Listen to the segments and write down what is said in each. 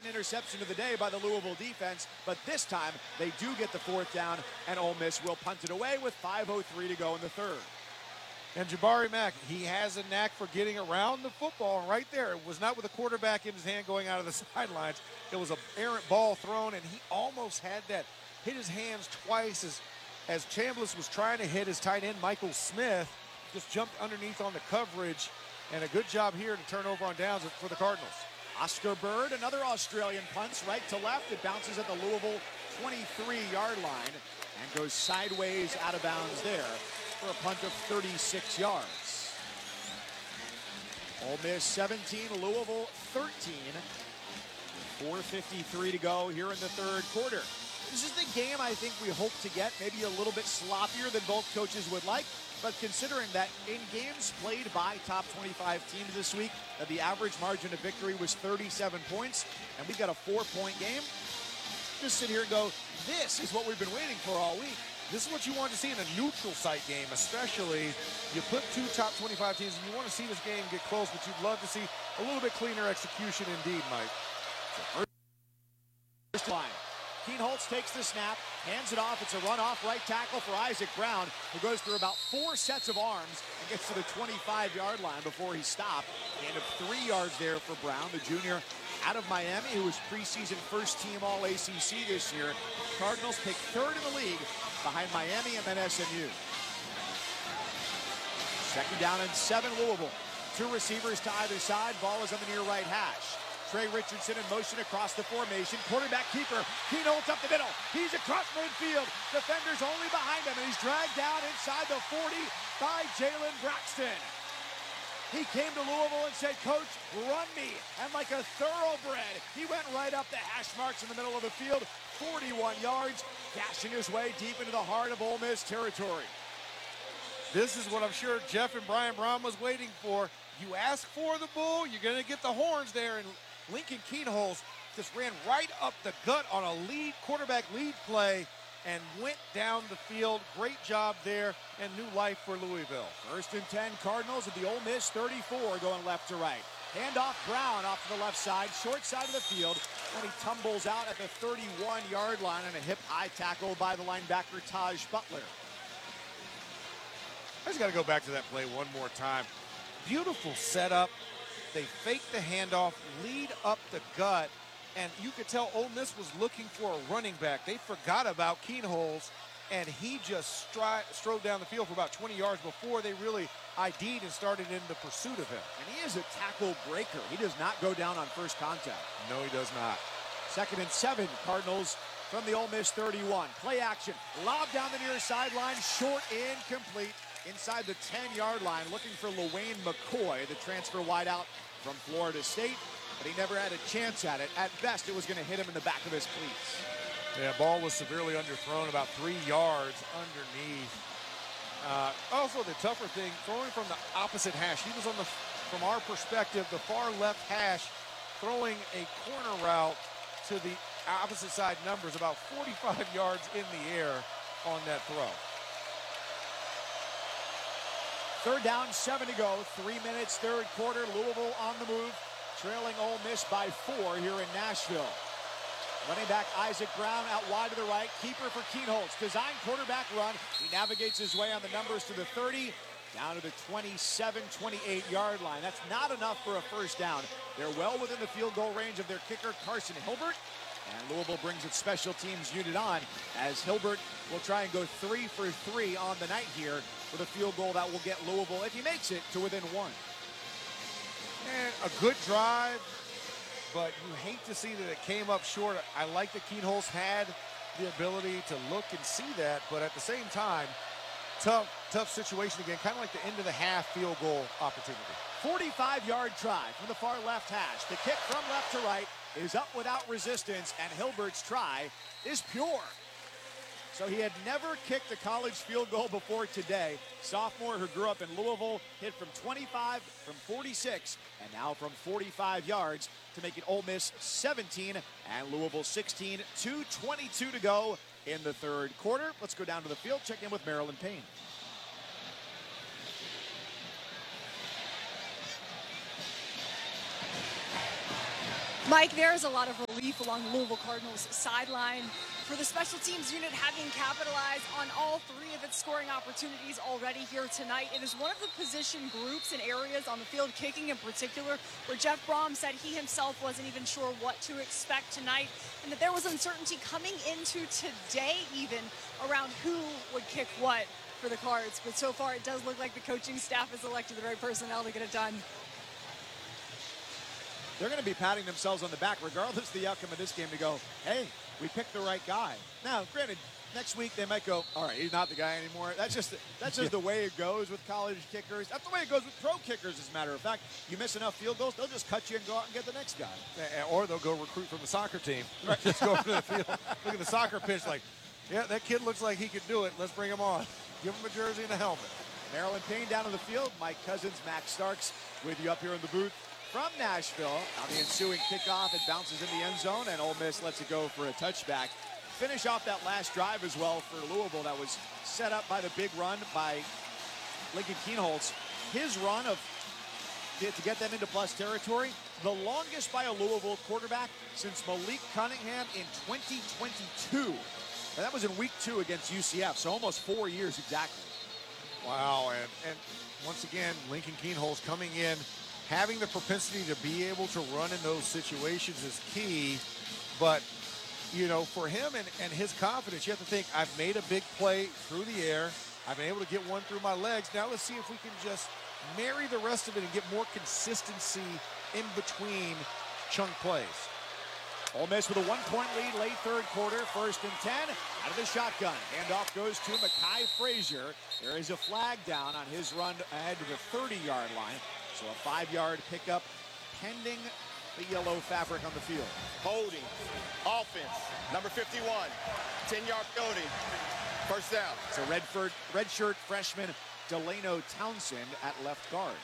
interception of the day by the Louisville defense, but this time they do get the fourth down, and Ole Miss will punt it away with 5:03 to go in the third. And Jabari Mack, he has a knack for getting around the football. And right there, it was not with a quarterback in his hand going out of the sidelines. It was an errant ball thrown, and he almost had that. Hit his hands twice as Chambliss was trying to hit his tight end, Michael Smith. Just jumped underneath on the coverage. And a good job here to turn over on downs for the Cardinals. Oscar Bird, another Australian, punts right to left. It bounces at the Louisville 23-yard line and goes sideways out of bounds there for a punt of 36 yards. Ole Miss 17, Louisville 13. 4:53 to go here in the third quarter. This is the game I think we hope to get, maybe a little bit sloppier than both coaches would like. But considering that in games played by top 25 teams this week, that the average margin of victory was 37 points, and we've got a 4-point game, just sit here and go, this is what we've been waiting for all week. This is what you want to see in a neutral site game, especially. You put two top 25 teams, and you want to see this game get close, but you'd love to see a little bit cleaner execution indeed, Mike. First line. Kienholz takes the snap, hands it off. It's a runoff right tackle for Isaac Brown, who goes through about 4 sets of arms and gets to the 25-yard line before he stopped. Gain of 3 yards there for Brown, the junior out of Miami, who was preseason first-team All-ACC this year. Cardinals pick third in the league behind Miami and then SMU. Second down and 7, Louisville. 2 receivers to either side. Ball is on the near right hash. Trey Richardson in motion across the formation. Quarterback keeper. Kienholz up the middle. He's across midfield. Defenders only behind him, and he's dragged down inside the 40 by Jalen Braxton. He came to Louisville and said, "Coach, run me." And like a thoroughbred, he went right up the hash marks in the middle of the field. 41 yards, dashing his way deep into the heart of Ole Miss territory. This is what I'm sure Jeff and Brian Brown was waiting for. You ask for the bull, you're going to get the horns there. And Lincoln Kienholz just ran right up the gut on a quarterback lead play and went down the field. Great job there, and new life for Louisville. First and 10, Cardinals at the Ole Miss 34, going left to right. Handoff Brown off to the left side, short side of the field, and he tumbles out at the 31-yard line on a hip-high tackle by the linebacker Taj Butler. I just got to go back to that play one more time. Beautiful setup. They fake the handoff, lead up the gut, and you could tell Ole Miss was looking for a running back. They forgot about Kienholz, and he just strode down the field for about 20 yards before they really ID'd and started in the pursuit of him. And he is a tackle breaker. He does not go down on first contact. No, he does not. Second and 7, Cardinals from the Ole Miss 31. Play action, lob down the near sideline, short, incomplete. Inside the 10-yard line, looking for LaWayne McCoy, the transfer wideout from Florida State, but he never had a chance at it. At best, it was going to hit him in the back of his cleats. Yeah, ball was severely underthrown, about 3 yards underneath. Also, the tougher thing, throwing from the opposite hash. He was on from our perspective, the far left hash, throwing a corner route to the opposite side numbers, about 45 yards in the air on that throw. Third down, 7 to go. 3 minutes, third quarter. Louisville on the move, trailing Ole Miss by 4 here in Nashville. Running back Isaac Brown out wide to the right. Keeper for Kienholz. Design quarterback run. He navigates his way on the numbers to the 30, down to the 27, 28-yard line. That's not enough for a first down. They're well within the field goal range of their kicker, Carson Hilbert. And Louisville brings its special teams unit on as Hilbert will try and go 3 for 3 on the night here with a field goal that will get Louisville, if he makes it, to within 1. And a good drive, but you hate to see that it came up short. I like that Kienholz had the ability to look and see that, but at the same time, tough situation again, kind of like the end of the half field goal opportunity. 45-yard try from the far left hash. The kick from left to right is up without resistance, and Hilbert's try is pure. So he had never kicked a college field goal before today. Sophomore who grew up in Louisville, hit from 25, from 46, and now from 45 yards to make it Ole Miss 17 and Louisville 16. 2:22 to go in the third quarter. Let's go down to the field, check in with Marilyn Payne. Mike, there is a lot of relief along the Louisville Cardinals sideline for the special teams unit having capitalized on all three of its scoring opportunities already here tonight. It is one of the position groups and areas on the field, kicking in particular, where Jeff Brom said he himself wasn't even sure what to expect tonight, and that there was uncertainty coming into today even around who would kick what for the Cards. But so far it does look like the coaching staff has elected the right personnel to get it done. They're going to be patting themselves on the back, regardless of the outcome of this game, to go, hey, we picked the right guy. Now, granted, next week they might go, all right, he's not the guy anymore. That's just the way it goes with college kickers. That's the way it goes with pro kickers, as a matter of fact. You miss enough field goals, they'll just cut you and go out and get the next guy. Or they'll go recruit from the soccer team. Right. Just go to the field, look at the soccer pitch like, yeah, that kid looks like he could do it. Let's bring him on. Give him a jersey and a helmet. Maryland Payne down on the field. Mike Cousins, Max Starks with you up here in the booth from Nashville. Now the ensuing kickoff, it bounces in the end zone, and Ole Miss lets it go for a touchback. Finish off that last drive as well for Louisville that was set up by the big run by Lincoln Kienholz. His run to get them into plus territory, the longest by a Louisville quarterback since Malik Cunningham in 2022. And that was in week 2 against UCF, so almost 4 years exactly. Wow, and once again, Lincoln Kienholz coming in, having the propensity to be able to run in those situations is key. But, you know, for him and his confidence, you have to think, I've made a big play through the air. I've been able to get one through my legs. Now let's see if we can just marry the rest of it and get more consistency in between chunk plays. Ole Miss with a 1-point lead late third quarter, 1st and 10, out of the shotgun. Handoff goes to Mekhi Frazier. There is a flag down on his run ahead to the 30-yard line. So a 5-yard pickup pending the yellow fabric on the field. Holding, offense, number 51, 10-yard penalty, first down. So redshirt freshman Delano Townsend at left guard.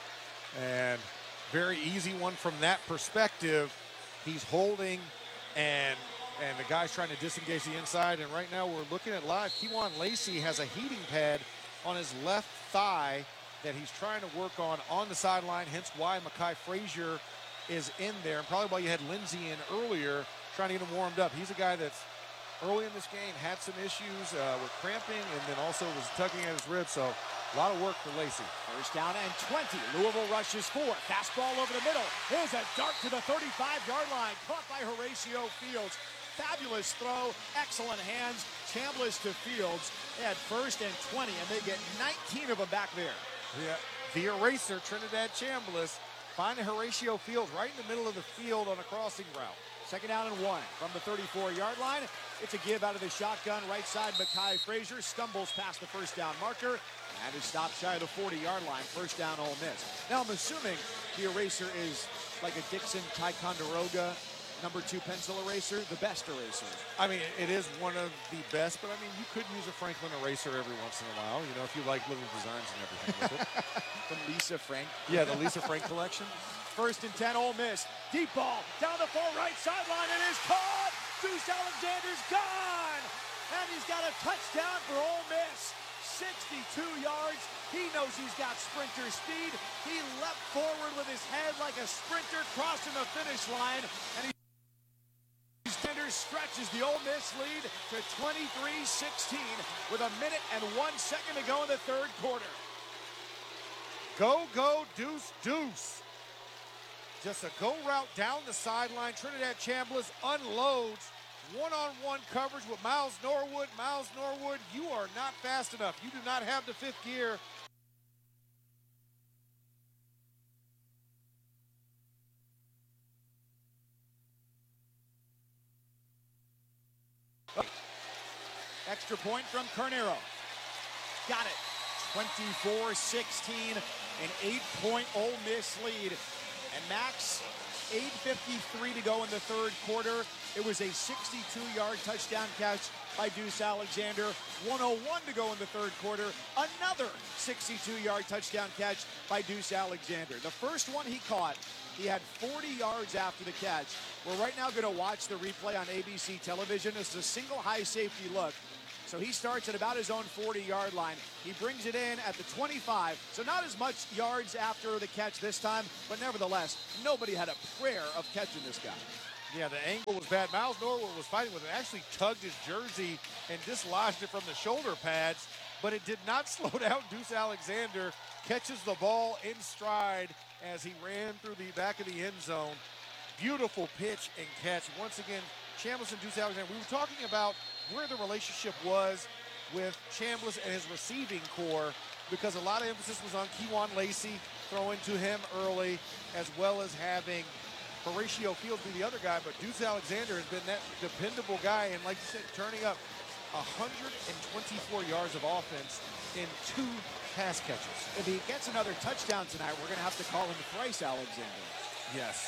And very easy one from that perspective. He's holding, and the guy's trying to disengage the inside. And right now we're looking at live. Kewan Lacey has a heating pad on his left thigh that he's trying to work on the sideline, hence why Mekhi Frazier is in there, and probably why you had Lindsey in earlier trying to get him warmed up. He's a guy that's early in this game had some issues with cramping and then also was tugging at his ribs, so a lot of work for Lacey. 1st down and 20. Louisville rushes 4. Fastball over the middle. Here's a dart to the 35-yard line, caught by Horatio Fields. Fabulous throw, excellent hands. Chambliss to Fields. They had 1st and 20, and they get 19 of them back there. Yeah, the eraser, Trinidad Chambliss, finding Horatio Fields right in the middle of the field on a crossing route. 2nd down and 1 from the 34-yard line. It's a give out of the shotgun. Right side, Mekhi Frazier stumbles past the 1st down marker and is stopped shy of the 40-yard line. 1st down, Ole Miss. Now, I'm assuming the eraser is like a Dixon Ticonderoga #2 pencil eraser, the best eraser. I mean, it is one of the best, but I mean, you could use a Franklin eraser every once in a while, you know, if you like little designs and everything with it. From Lisa Frank. Yeah, the Lisa Frank collection. 1st and 10, Ole Miss. Deep ball down the far right sideline. It is caught. Deuce Alexander's gone. And he's got a touchdown for Ole Miss. 62 yards. He knows he's got sprinter speed. He leapt forward with his head like a sprinter, crossing the finish line. And Sanders stretches the Ole Miss lead to 23-16 with 1 minute and 1 second to go in the 3rd quarter. Go, Deuce, Deuce. Just a go route down the sideline. Trinidad Chambliss unloads. One-on-one coverage with Miles Norwood. Miles Norwood, you are not fast enough. You do not have the 5th gear. Extra point from Carnero. Got it. 24-16, an 8-point Ole Miss lead. And Max, 8:53 to go in the 3rd quarter. It was a 62-yard touchdown catch by Deuce Alexander. 1:01 to go in the 3rd quarter. Another 62-yard touchdown catch by Deuce Alexander. The first one he caught, he had 40 yards after the catch. We're right now going to watch the replay on ABC television. This is a single high safety look. So So he starts at about his own 40-yard line. He brings it in at the 25. So not as much yards after the catch this time, but nevertheless, nobody had a prayer of catching this guy. Yeah, the angle was bad. Miles Norwood was fighting with it. Actually tugged his jersey and dislodged it from the shoulder pads, but it did not slow down. Deuce Alexander catches the ball in stride as he ran through the back of the end zone. Beautiful pitch and catch. Once again, Chambliss and Deuce Alexander. We were talking about where the relationship was with Chambliss and his receiving core, because a lot of emphasis was on Kewan Lacey throwing to him early, as well as having Horatio Fields be the other guy. But Deuce Alexander has been that dependable guy, and like you said, turning up 124 yards of offense in 2 pass catches. If he gets another touchdown tonight, we're going to have to call him Thrice Alexander. Yes.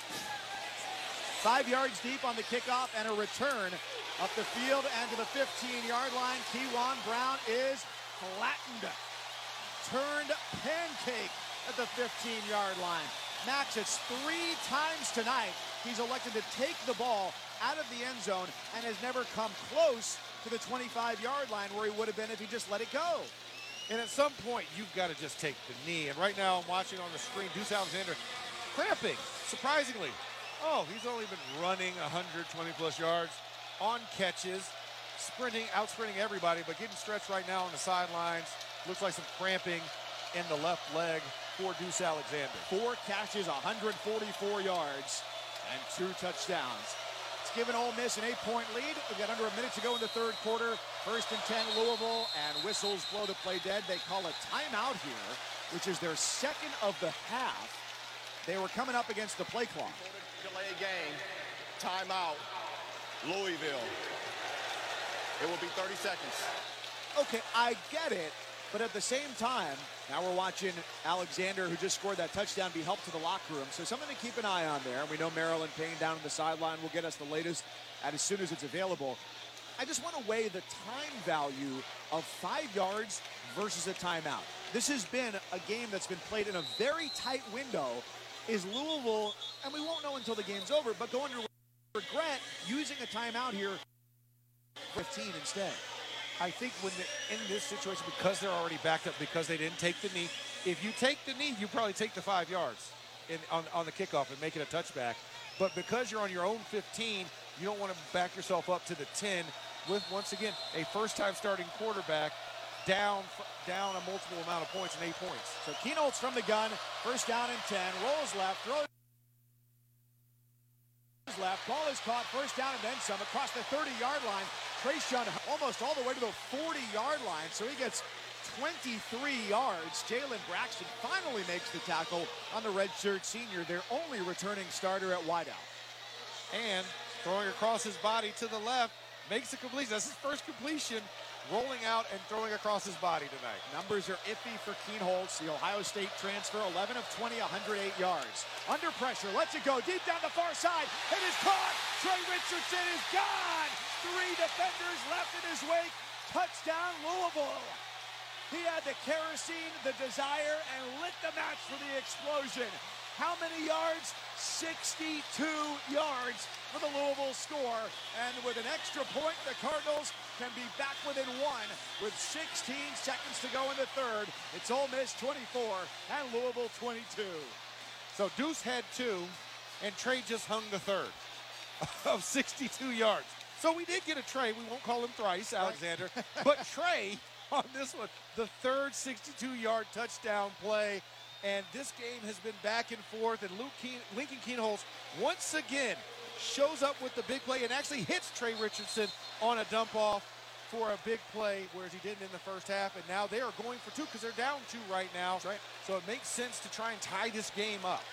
5 yards deep on the kickoff and a return up the field and to the 15-yard line. Kewan Brown is flattened. Turned pancake at the 15-yard line. Max, it's 3 times tonight he's elected to take the ball out of the end zone and has never come close to the 25-yard line where he would have been if he just let it go. And at some point, you've got to just take the knee. And right now, I'm watching on the screen, Deuce Alexander cramping, surprisingly. Oh, he's only been running 120-plus yards on catches, out-sprinting everybody, but getting stretched right now on the sidelines. Looks like some cramping in the left leg for Deuce Alexander. 4 catches, 144 yards, and 2 touchdowns. It's given Ole Miss an 8-point lead. We've got under a minute to go in the third quarter. 1st and 10, Louisville, and whistles blow the play dead. They call a timeout here, which is their second of the half. They were coming up against the play clock. Delay game, timeout, Louisville. It will be 30 seconds. Okay, I get it, but at the same time, now we're watching Alexander, who just scored that touchdown, be helped to the locker room. So something to keep an eye on there. And we know Maryland Payne down on the sideline will get us the latest as soon as it's available. I just want to weigh the time value of 5 yards versus a timeout. This has been a game that's been played in a very tight window. Is Louisville, and we won't know until the game's over, but going to regret using a timeout here, 15 instead. I think in this situation, because they're already backed up, because they didn't take the knee, if you take the knee, you probably take the 5 yards on the kickoff and make it a touchback. But because you're on your own 15, you don't want to back yourself up to the 10 with, once again, a first-time starting quarterback down a multiple amount of points and 8 points. So Kienholz from the gun, 1st down and 10, rolls left, throws left, ball is caught, 1st down and then some, across the 30-yard line. Trayshawn almost all the way to the 40-yard line, so he gets 23 yards. Jalen Braxton finally makes the tackle on the redshirt senior, their only returning starter at wideout. And throwing across his body to the left, makes a completion. That's his first completion, rolling out and throwing across his body tonight. Numbers are iffy for Kienholz, the Ohio State transfer, 11 of 20, 108 yards. Under pressure, lets it go deep down the far side. It is caught. Trey Richardson is gone. 3 defenders left in his wake. Touchdown, Louisville. He had the kerosene, the desire, and lit the match for the explosion. How many yards? 62 yards for the Louisville score. And with an extra point, the Cardinals can be back within 1 with 16 seconds to go in the third. It's Ole Miss 24 and Louisville 22. So Deuce had 2, and Trey just hung the third of 62 yards. So we did get a Trey. We won't call him Thrice Alexander, but Trey on this one, the third 62-yard touchdown play. And this game has been back and forth, and Lincoln Kienholz once again shows up with the big play and actually hits Trey Richardson on a dump-off for a big play, whereas he didn't in the first half. And now they are going for 2 because they're down 2 right now. That's right. So it makes sense to try and tie this game up.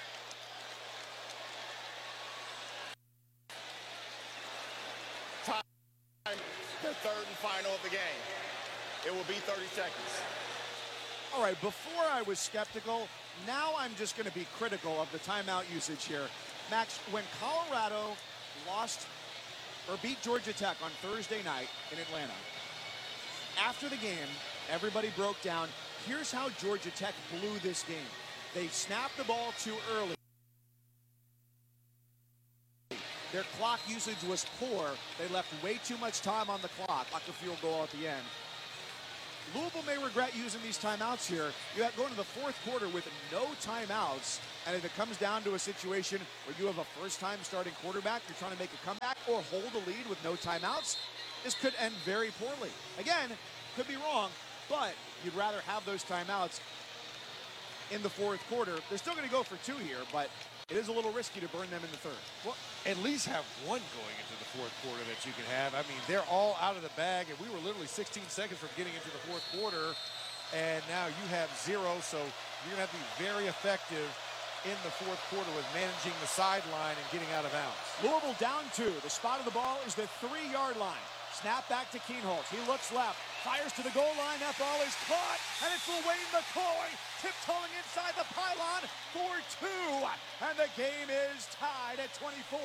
The third and final of the game. It will be 30 seconds. All right, before I was skeptical, now I'm just going to be critical of the timeout usage here. Max, when Colorado lost or beat Georgia Tech on Thursday night in Atlanta, after the game, everybody broke down. Here's how Georgia Tech blew this game. They snapped the ball too early. Their clock usage was poor. They left way too much time on the clock. Like a field goal at the end. Louisville may regret using these timeouts here. You have going to the fourth quarter with no timeouts, and if it comes down to a situation where you have a first-time starting quarterback, you're trying to make a comeback or hold a lead with no timeouts, this could end very poorly. Again, could be wrong, but you'd rather have those timeouts in the fourth quarter. They're still going to go for two here, but it is a little risky to burn them in the third. Well, at least have one going into the fourth quarter that you can have. I mean, they're all out of the bag, and we were literally 16 seconds from getting into the fourth quarter, and now you have zero, so you're going to have to be very effective in the fourth quarter with managing the sideline and getting out of bounds. Louisville down two. The spot of the ball is the 3-yard line. Snap back to Kienholz. He looks left, fires to the goal line. That ball is caught, and it's Lewayne McCoy tiptoeing inside the pylon for two. And the game is tied at 24.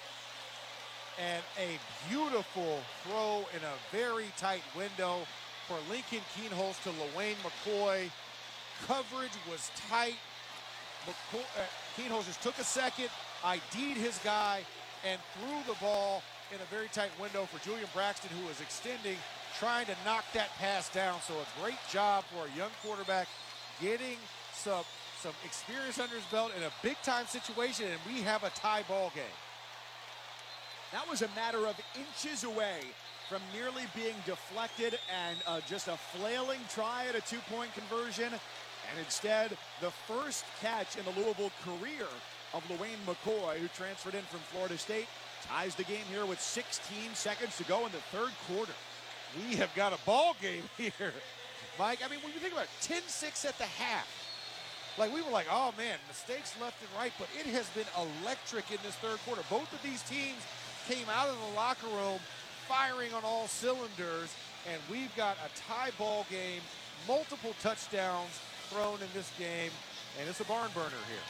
And a beautiful throw in a very tight window for Lincoln Kienholz to Lewayne McCoy. Coverage was tight. Kienholz just took a second, ID'd his guy, and threw the ball in a very tight window for Julian Braxton, who was extending, trying to knock that pass down. So a great job for a young quarterback getting some experience under his belt in a big-time situation, and we have a tie ball game. That was a matter of inches away from nearly being deflected and just a flailing try at a two-point conversion. And instead, the first catch in the Louisville career of Lewayne McCoy, who transferred in from Florida State, ties the game here with 16 seconds to go in the third quarter. We have got a ball game here, Mike. I mean, when you think about it, 10-6 at the half. Like, we were like, oh, man, mistakes left and right, but it has been electric in this third quarter. Both of these teams came out of the locker room firing on all cylinders, and we've got a tie ball game, multiple touchdowns thrown in this game, and it's a barn burner here.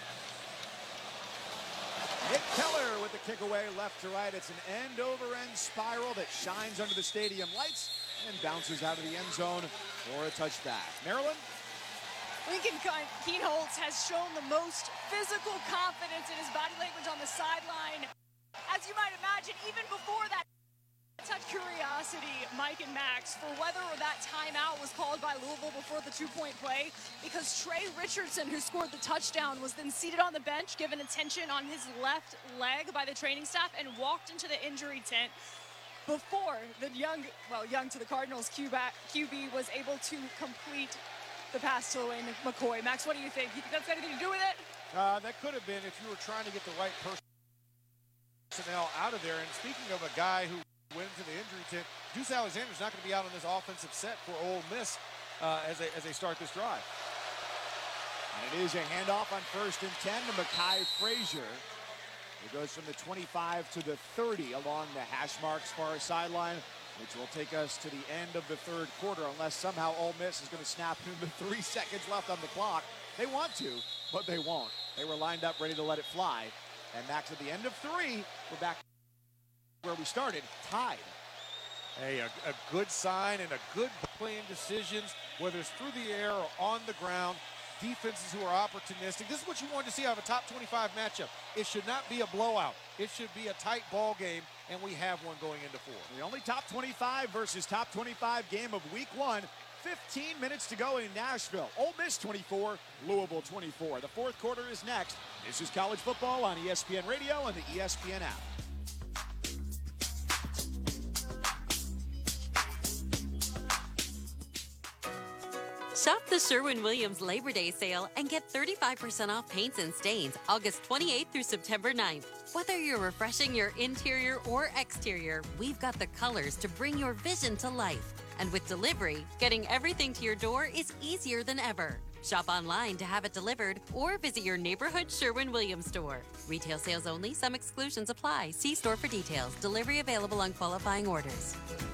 Nick Keller with the kick away left to right. It's an end-over-end spiral that shines under the stadium lights and bounces out of the end zone for a touchback. Maryland? Lincoln Kienholz has shown the most physical confidence in his body language on the sideline. As you might imagine, even before that, such curiosity, Mike and Max, for whether that timeout was called by Louisville before the two-point play, because Trey Richardson, who scored the touchdown, was then seated on the bench, given attention on his left leg by the training staff, and walked into the injury tent before the young to the Cardinals QB was able to complete the pass to Lewayne McCoy. Max, what do you think? You think that's got anything to do with it? That could have been if you were trying to get the right personnel out of there. And speaking of a guy who went into the injury tent, Deuce Alexander's not going to be out on this offensive set for Ole Miss as they start this drive. And it is a handoff on 1st and 10 to Mekhi Frazier. It goes from the 25 to the 30 along the hash marks far sideline, which will take us to the end of the third quarter, unless somehow Ole Miss is going to snap in the 3 seconds left on the clock. They want to, but they won't. They were lined up ready to let it fly. And Max, at the end of 3, we're back where we started, tied. Hey, a good sign and a good playing decisions, whether it's through the air or on the ground. Defenses who are opportunistic. This is what you want to see out of a top 25 matchup. It should not be a blowout. It should be a tight ball game, and we have one going into 4. The only top 25 versus top 25 game of week 1. 15 minutes to go in Nashville. Ole Miss 24, Louisville 24. The fourth quarter is next. This is college football on ESPN Radio and the ESPN app. Shop the Sherwin-Williams Labor Day sale and get 35% off paints and stains August 28th through September 9th. Whether you're refreshing your interior or exterior, we've got the colors to bring your vision to life. And with delivery, getting everything to your door is easier than ever. Shop online to have it delivered or visit your neighborhood Sherwin-Williams store. Retail sales only. Some exclusions apply. See store for details. Delivery available on qualifying orders.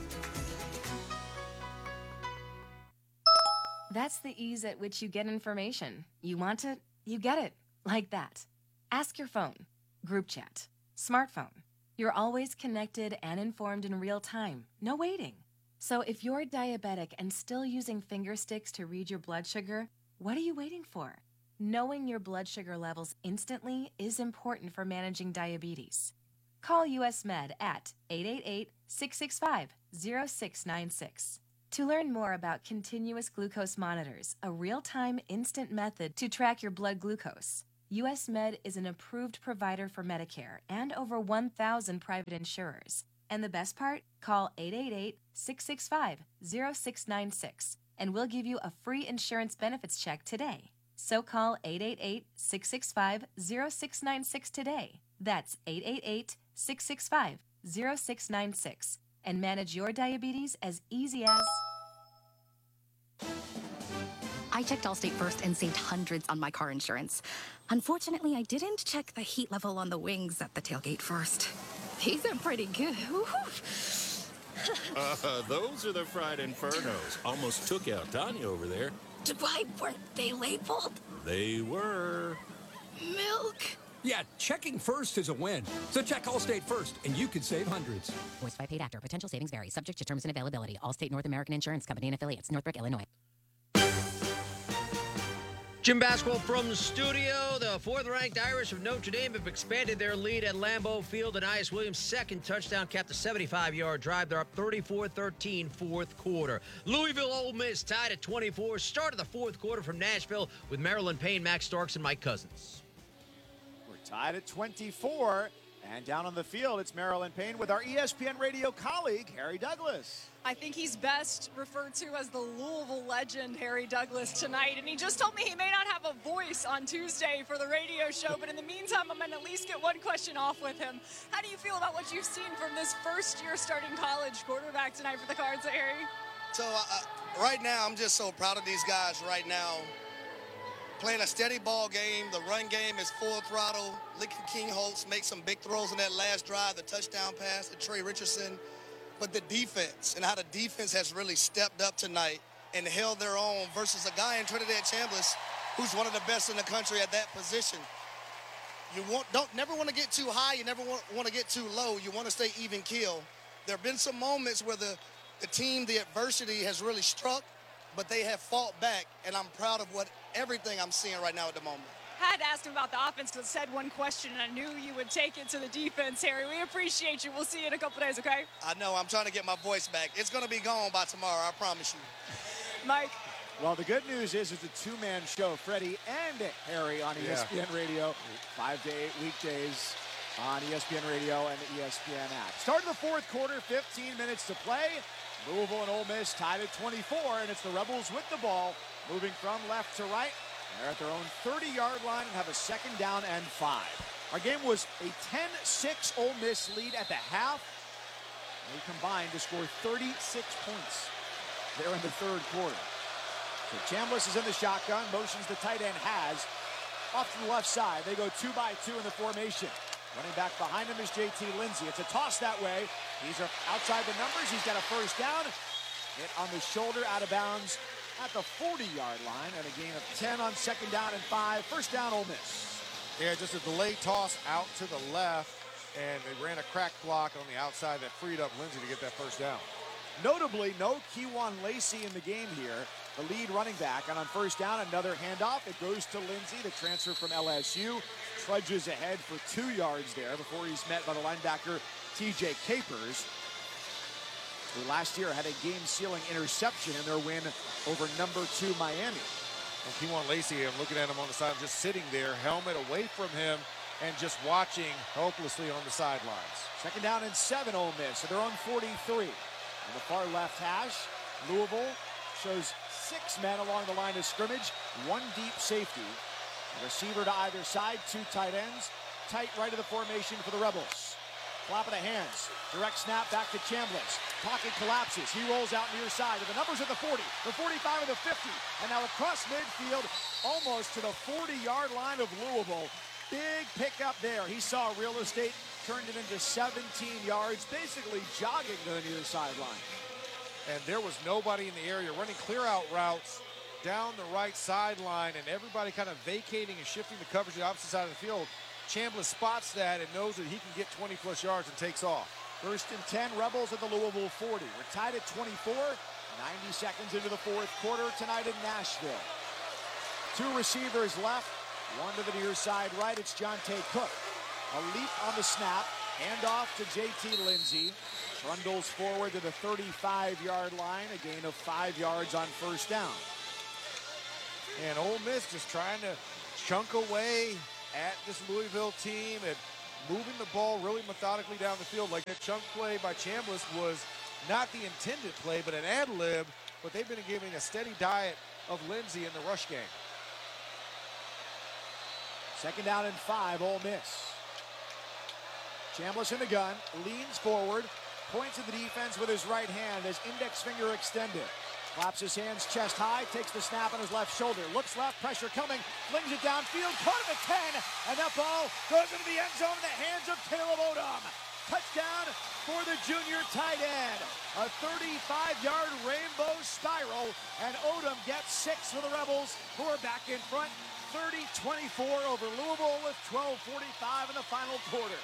That's the ease at which you get information. You want it, you get it. Like that. Ask your phone. Group chat. Smartphone. You're always connected and informed in real time. No waiting. So if you're diabetic and still using finger sticks to read your blood sugar, what are you waiting for? Knowing your blood sugar levels instantly is important for managing diabetes. Call US Med at 888-665-0696. To learn more about continuous glucose monitors, a real-time instant method to track your blood glucose, US Med is an approved provider for Medicare and over 1,000 private insurers. And the best part? Call 888-665-0696 and we'll give you a free insurance benefits check today. So call 888-665-0696 today. That's 888-665-0696 and manage your diabetes as easy as... I checked Allstate first and saved hundreds on my car insurance. Unfortunately, I didn't check the heat level on the wings at the tailgate first. These are pretty good. Those are the fried infernos. Almost took out Tanya over there. Why weren't they labeled? They were. Milk. Yeah, checking first is a win. So check Allstate first, and you could save hundreds. Voiced by paid actor. Potential savings vary. Subject to terms and availability. Allstate North American Insurance Company and affiliates. Northbrook, Illinois. Gym basketball from the studio. The fourth-ranked Irish of Notre Dame have expanded their lead at Lambeau Field, and Ice Williams' second touchdown capped a 75-yard drive. They're up 34-13 fourth quarter. Louisville Ole Miss tied at 24. Started the fourth quarter from Nashville with Maryland Payne, Max Starks, and Mike Cousins. We're tied at 24, and down on the field, it's Maryland Payne with our ESPN radio colleague, Harry Douglas. I think he's best referred to as the Louisville legend, Harry Douglas, tonight. And he just told me he may not have a voice on Tuesday for the radio show, but in the meantime, I'm going to at least get one question off with him. How do you feel about what you've seen from this first-year starting college quarterback tonight for the Cards, Harry? So right now, I'm just so proud of these guys right now. Playing a steady ball game. The run game is full throttle. Lincoln King Holtz makes some big throws in that last drive, the touchdown pass to Trey Richardson. But the defense and how the defense has really stepped up tonight and held their own versus a guy in Trinidad Chambliss who's one of the best in the country at that position. You never want to get too high. You never want to get too low. You want to stay even keel. There have been some moments where the team, the adversity has really struck, but they have fought back, and I'm proud of everything I'm seeing right now at the moment. I had to ask him about the offense because I said one question, and I knew you would take it to the defense, Harry. We appreciate you. We'll see you in a couple days, okay? I know. I'm trying to get my voice back. It's going to be gone by tomorrow, I promise you. Mike? Well, the good news is it's a two-man show. Freddie and Harry on ESPN Radio, 5 to 8 weekdays on ESPN Radio and the ESPN app. Start of the fourth quarter, 15 minutes to play. Louisville and Ole Miss tied at 24, and it's the Rebels with the ball, moving from left to right. They're at their own 30-yard line and have a second down and 5. Our game was a 10-6 Ole Miss lead at the half. They combined to score 36 points there in the third quarter. So Chambliss is in the shotgun, motions the tight end has. Off to the left side, they go 2 by 2 in the formation. Running back behind him is JT Lindsey. It's a toss that way. He's outside the numbers. He's got a first down. Hit on the shoulder, out of bounds at the 40-yard line, and a gain of 10 on second down and 5. First down, Ole Miss. Yeah, just a delayed toss out to the left, and they ran a crack block on the outside that freed up Lindsey to get that first down. Notably, no Kewan Lacey in the game here, the lead running back. And on first down, another handoff. It goes to Lindsey, the transfer from LSU. Trudges ahead for 2 yards there before he's met by the linebacker TJ Capers, who last year had a game-sealing interception in their win over number 2 Miami. And Kewan Lacey, I'm looking at him on the side, just sitting there, helmet away from him, and just watching helplessly on the sidelines. Second down and 7, Ole Miss, so they're on 43. On the far left hash, Louisville shows 6 men along the line of scrimmage, 1 deep safety. A receiver to either side, 2 tight ends. Tight right of the formation for the Rebels. Flop of the hands, direct snap back to Chambliss. Pocket collapses, he rolls out near side. And the numbers at the 40, the 45, and the 50. And now across midfield, almost to the 40-yard line of Louisville. Big pickup there. He saw real estate, turned it into 17 yards, basically jogging to the near sideline. And there was nobody in the area running clear-out routes down the right sideline, and everybody kind of vacating and shifting the coverage to the opposite side of the field. Chambliss spots that and knows that he can get 20-plus yards and takes off. First and 10, Rebels at the Louisville 40. We're tied at 24, 90 seconds into the fourth quarter tonight in Nashville. 2 receivers left, 1 to the near side right. It's Jonte Cook. A leap on the snap, Hand off to J.T. Lindsey. Trundles forward to the 35-yard line, a gain of 5 yards on first down. And Ole Miss just trying to chunk away at this Louisville team and moving the ball really methodically down the field. Like that chunk play by Chambliss was not the intended play, but an ad lib, but they've been giving a steady diet of Lindsey in the rush game. Second down and 5, Ole Miss. Chambliss in the gun, leans forward, points at the defense with his right hand, his index finger extended. Claps his hands chest high, takes the snap on his left shoulder, looks left, pressure coming, flings it downfield, caught him at 10, and that ball goes into the end zone in the hands of Caleb Odom. Touchdown for the junior tight end. A 35-yard rainbow spiral, and Odom gets 6 for the Rebels, who are back in front, 30-24 over Louisville with 12:45 in the final quarter.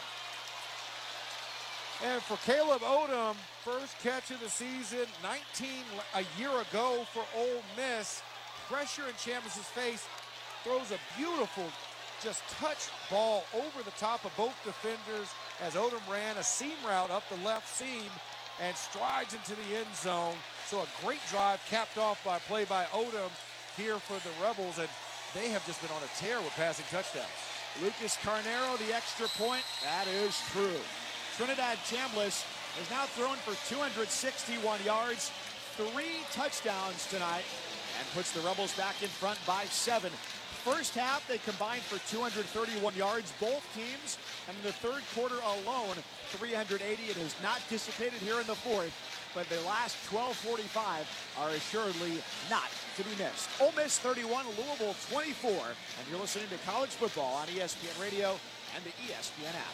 And for Caleb Odom, first catch of the season, 19 a year ago for Ole Miss. Pressure in Chambliss' face, throws a beautiful, just touch ball over the top of both defenders as Odom ran a seam route up the left seam and strides into the end zone. So a great drive capped off by play by Odom here for the Rebels, and they have just been on a tear with passing touchdowns. Lucas Carnero, the extra point, that is true. Trinidad Chambliss has now thrown for 261 yards, 3 touchdowns tonight, and puts the Rebels back in front by 7. First half, they combined for 231 yards, both teams, and in the third quarter alone, 380. It has not dissipated here in the fourth, but the last 12:45 are assuredly not to be missed. Ole Miss 31, Louisville 24, and you're listening to College Football on ESPN Radio and the ESPN app.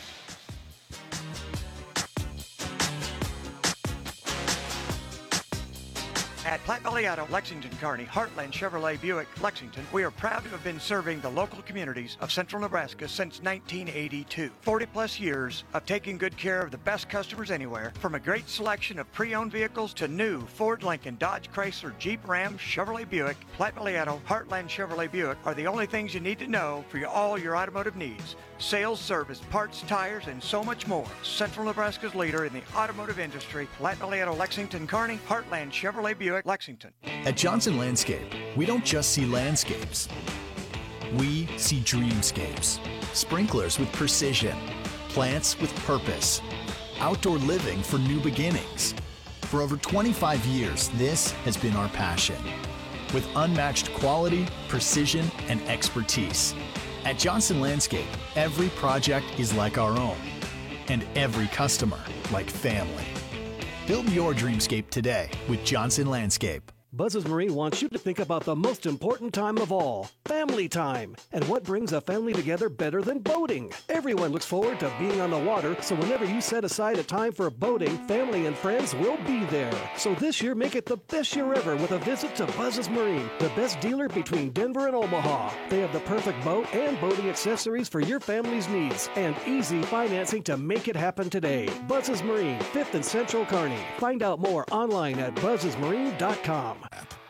At Platte Valley Auto, Lexington, Kearney, Heartland Chevrolet Buick, Lexington, we are proud to have been serving the local communities of central Nebraska since 1982. 40-plus years of taking good care of the best customers anywhere, from a great selection of pre-owned vehicles to new Ford, Lincoln, Dodge, Chrysler, Jeep, Ram, Chevrolet Buick. Platte Valley Auto, Heartland Chevrolet Buick are the only things you need to know for all your automotive needs. Sales, service, parts, tires, and so much more. Central Nebraska's leader in the automotive industry, Platte Valley Auto, Lexington, Kearney, Heartland Chevrolet Buick, Lexington. At Johnson Landscape, we don't just see landscapes. We see dreamscapes. Sprinklers with precision. Plants with purpose. Outdoor living for new beginnings. For over 25 years, this has been our passion. With unmatched quality, precision, and expertise. At Johnson Landscape, every project is like our own. And every customer like family. Build your dreamscape today with Johnson Landscape. Buzz's Marine wants you to think about the most important time of all, family time. And what brings a family together better than boating? Everyone looks forward to being on the water, so whenever you set aside a time for boating, family and friends will be there. So this year, make it the best year ever with a visit to Buzz's Marine, the best dealer between Denver and Omaha. They have the perfect boat and boating accessories for your family's needs, and easy financing to make it happen today. Buzz's Marine, 5th and Central Kearney. Find out more online at buzzesmarine.com.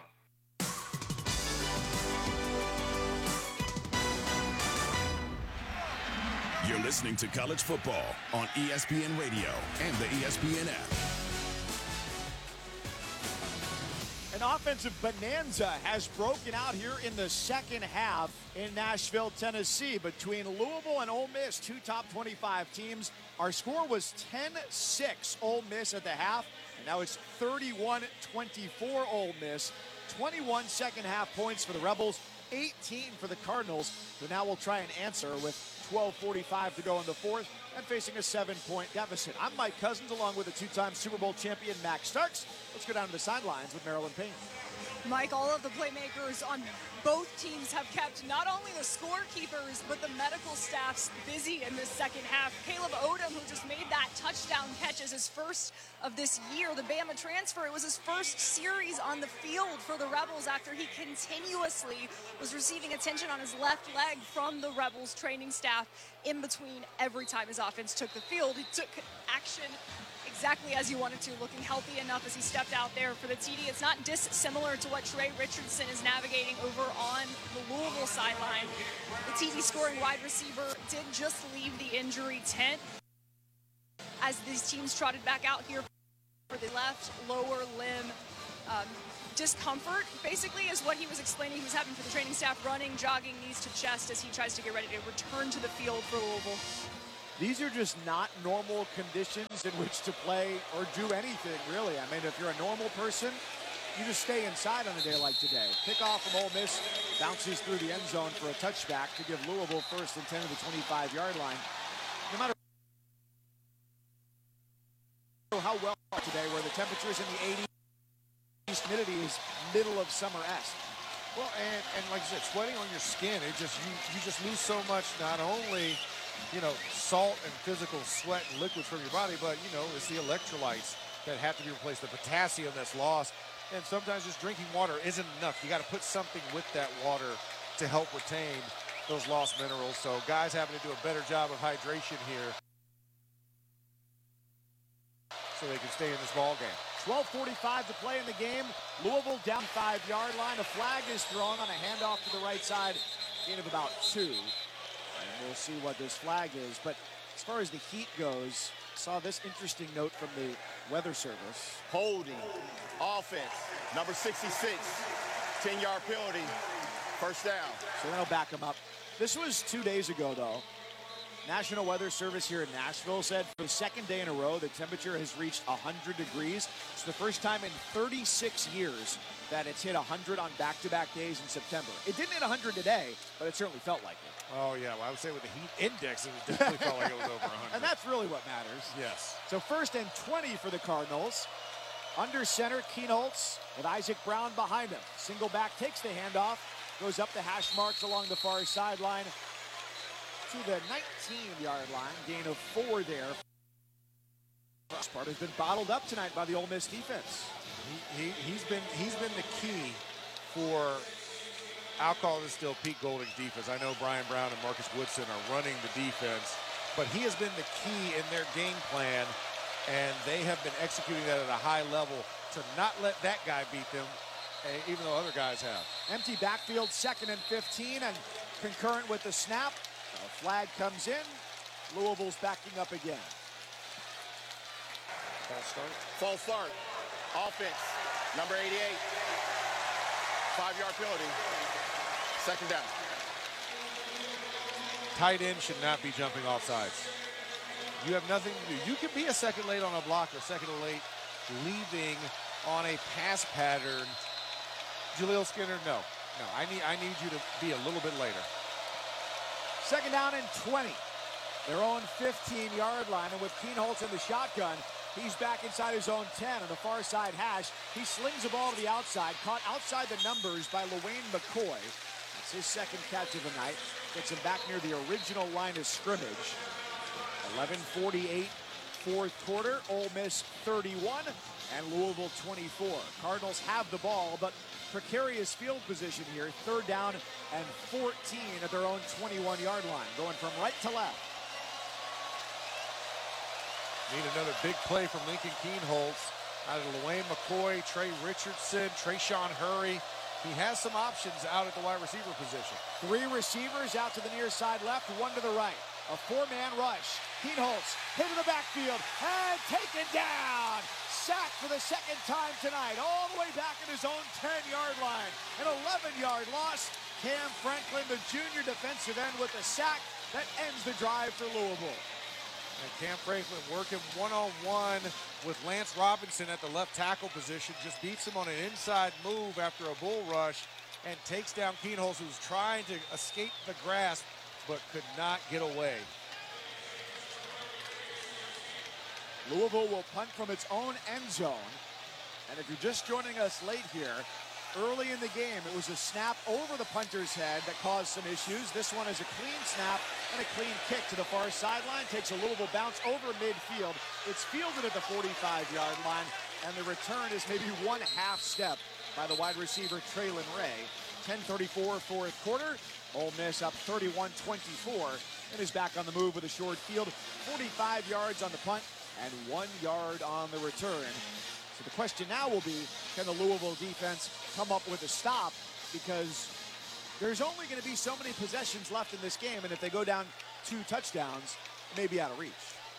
You're listening to College Football on ESPN Radio and the ESPN app. An offensive bonanza has broken out here in the second half in Nashville, Tennessee, between Louisville and Ole Miss, 2 top 25 teams. Our score was 10-6 Ole Miss at the half, and now it's 31-24 Ole Miss. 21 second half points for the Rebels, 18 for the Cardinals, who now will try and answer with 12:45 to go in the fourth and facing a 7-point deficit. I'm Mike Cousins along with the 2-time Super Bowl champion Max Starks. Let's go down to the sidelines with Marilyn Payne. Mike, all of the playmakers on both teams have kept not only the scorekeepers, but the medical staffs busy in this second half. Caleb Odom, who just made that touchdown catch as his first of this year, the Bama transfer, it was his first series on the field for the Rebels after he continuously was receiving attention on his left leg from the Rebels training staff in between every time his offense took the field. He took action exactly as he wanted to, looking healthy enough as he stepped out there for the TD. It's not dissimilar to what Trey Richardson is navigating over on the Louisville sideline. The TD scoring wide receiver did just leave the injury tent. as these teams trotted back out here for the left lower limb discomfort, basically, is what he was explaining he was having for the training staff, running, jogging, knees to chest as he tries to get ready to return to the field for Louisville. These are just not normal conditions in which to play or do anything, really. I mean, if you're a normal person, you just stay inside on a day like today. Kickoff from Ole Miss, bounces through the end zone for a touchback to give Louisville first and 10 to the 25-yard line. No matter how well today, where the temperature's in the 80s, humidity is middle of summer-esque. Well, and like I said, sweating on your skin, it just you just lose so much, not only, you know, salt and physical sweat and liquids from your body, but, you know, it's the electrolytes that have to be replaced, the potassium that's lost. And sometimes just drinking water isn't enough. You got to put something with that water to help retain those lost minerals. So guys having to do a better job of hydration here so they can stay in this ball game. 12:45 to play in the game. Louisville down 5-yard line. A flag is thrown on a handoff to the right side, gain of about 2. And we'll see what this flag is. But as far as the heat goes, saw this interesting note from the Weather Service. Holding, offense, number 66, 10-yard penalty, first down. So that'll back them up. This was 2 days ago, though. National Weather Service here in Nashville said for the second day in a row, the temperature has reached 100 degrees. It's the first time in 36 years that it's hit 100 on back-to-back days in September. It didn't hit 100 today, but it certainly felt like it. Oh, yeah. Well, I would say with the heat index, it definitely felt like it was over 100. And that's really what matters. Yes. So 1st and 20 for the Cardinals. Under center, Kienholz with Isaac Brown behind him. Single back takes the handoff, goes up the hash marks along the far sideline to the 19-yard line. Gain of 4 there. This part has been bottled up tonight by the Ole Miss defense. He's been the key for, I'll call this still Pete Golding's defense. I know Brian Brown and Marcus Woodson are running the defense, but he has been the key in their game plan, and they have been executing that at a high level to not let that guy beat them, even though other guys have. Empty backfield, 2nd and 15, and concurrent with the snap, a flag comes in. Louisville's backing up again. False start. False start. Offense, number 88. 5-yard penalty. 2nd down. Tight end should not be jumping off sides. You have nothing to do. You can be a second late on a block or second late leaving on a pass pattern. Jaleel Skinner, no. I need you to be a little bit later. 2nd down and 20. Their own 15-yard line, and with Kienholz in the shotgun, he's back inside his own 10 on the far side hash. He slings the ball to the outside, caught outside the numbers by LaWayne McCoy. That's his 2nd catch of the night. Gets him back near the original line of scrimmage. 11:48, 4th quarter. Ole Miss 31 and Louisville 24. Cardinals have the ball, but precarious field position here. 3rd down and 14 at their own 21-yard line, going from right to left. Need another big play from Lincoln Kienholz. Out of LaWayne McCoy, Trey Richardson, Trayshawn Hurry. He has some options out at the wide receiver position. 3 receivers out to the near side left, 1 to the right. A 4-man rush. Kienholz hit in the backfield and taken down. Sacked for the 2nd time tonight, all the way back at his own 10-yard line. An 11-yard loss. Cam Franklin, the junior defensive end, with a sack that ends the drive for Louisville. And Cam Franklin working one-on-one with Lance Robinson at the left tackle position. Just beats him on an inside move after a bull rush and takes down Kienholz, who's trying to escape the grasp but could not get away. Louisville will punt from its own end zone. And if you're just joining us late here, early in the game, it was a snap over the punter's head that caused some issues. This one is a clean snap and a clean kick to the far sideline. Takes a Louisville bounce over midfield. It's fielded at the 45-yard line, and the return is maybe 1 half step by the wide receiver, Traylon Ray. 10:34, 4th quarter. Ole Miss up 31-24 and is back on the move with a short field. 45 yards on the punt and 1 yard on the return. So the question now will be, can the Louisville defense come up with a stop? Because there's only going to be so many possessions left in this game, and if they go down 2 touchdowns, it may be out of reach.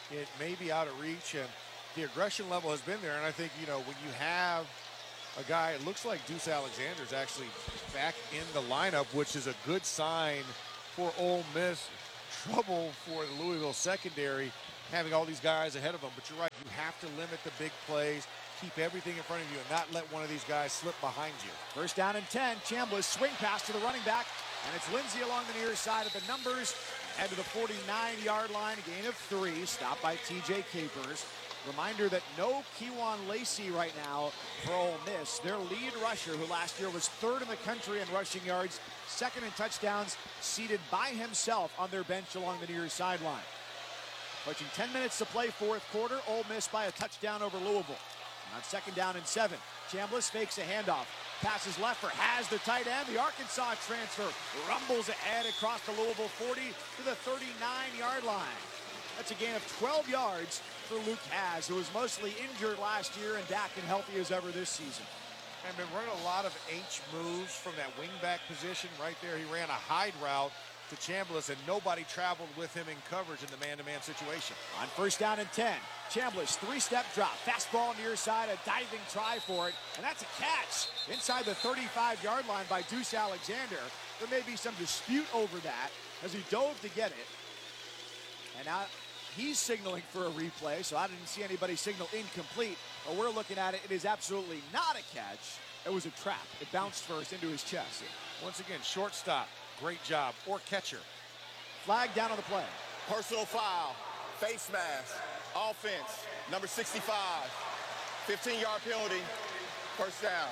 it may be out of reach, and the aggression level has been there. And I think, you know, when you have a guy, it looks like Deuce Alexander is actually back in the lineup, which is a good sign for Ole Miss. Trouble for the Louisville secondary, having all these guys ahead of them. But you're right, you have to limit the big plays, keep everything in front of you, and not let one of these guys slip behind you. First down and 10. Chambliss swing pass to the running back, and it's Lindsey along the near side of the numbers. Head to the 49-yard line, a gain of 3, stopped by T.J. Capers. Reminder that no Kewan Lacey right now for Ole Miss. Their lead rusher, who last year was 3rd in the country in rushing yards, 2nd in touchdowns, seated by himself on their bench along the near sideline. Approaching 10 minutes to play, fourth quarter. Ole Miss by a touchdown over Louisville. And on 2nd down and 7, Chambliss fakes a handoff. Passes left for Has, the tight end. The Arkansas transfer rumbles ahead across the Louisville 40 to the 39-yard line. That's a gain of 12 yards for Luke Has, who was mostly injured last year and back and healthy as ever this season. And been running a lot of H moves from that wingback position right there. He ran a hide route to Chambliss, and nobody traveled with him in coverage in the man-to-man situation. On first down and 10, Chambliss, 3-step drop, fastball near side, a diving try for it, and that's a catch inside the 35-yard line by Deuce Alexander. There may be some dispute over that as he dove to get it. And now he's signaling for a replay, so I didn't see anybody signal incomplete. But we're looking at it. It is absolutely not a catch. It was a trap. It bounced first into his chest. Once again, shortstop. Great job. Or catcher. Flag down on the play. Personal foul. Face mask. Offense. Number 65. 15-yard penalty. First down.